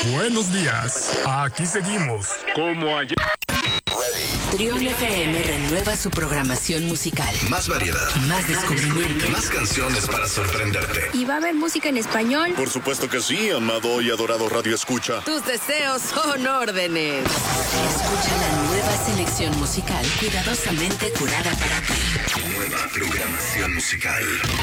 Buenos días. Aquí seguimos. Como ayer. Trión FM renueva su programación musical. Más variedad. Más descubrimiento. Más canciones para sorprenderte. ¿Y va a haber música en español? Por supuesto que sí, amado y adorado Radio Escucha. Tus deseos son órdenes. Escucha la nueva selección musical cuidadosamente curada para ti. Nueva programación musical.